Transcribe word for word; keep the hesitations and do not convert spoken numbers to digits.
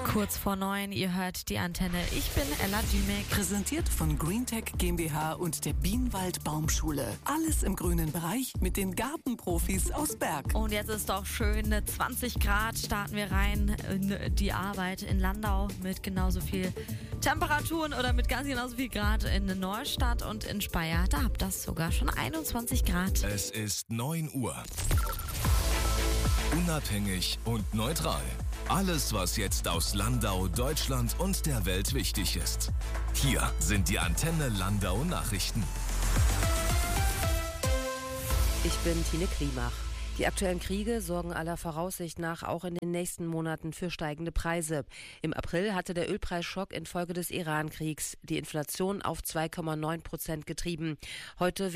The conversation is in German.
Kurz vor neun, ihr hört die Antenne. Ich bin Ella Dümek. Präsentiert von Greentech GmbH und der Bienenwald Baumschule. Alles im grünen Bereich mit den Gartenprofis aus Berg. Und jetzt ist doch schön, zwanzig Grad starten wir rein in die Arbeit in Landau mit genauso viel Temperaturen oder mit ganz genauso viel Grad in Neustadt und in Speyer. Da habt ihr sogar schon einundzwanzig Grad. Es ist neun Uhr. Unabhängig und neutral. Alles, was jetzt aus Landau, Deutschland und der Welt wichtig ist. Hier sind die Antenne Landau Nachrichten. Ich bin Tine Klimach. Die aktuellen Kriege sorgen aller Voraussicht nach auch in den nächsten Monaten für steigende Preise. Im April hatte der Ölpreisschock infolge des Iran-Kriegs die Inflation auf zwei Komma neun Prozent getrieben. Heute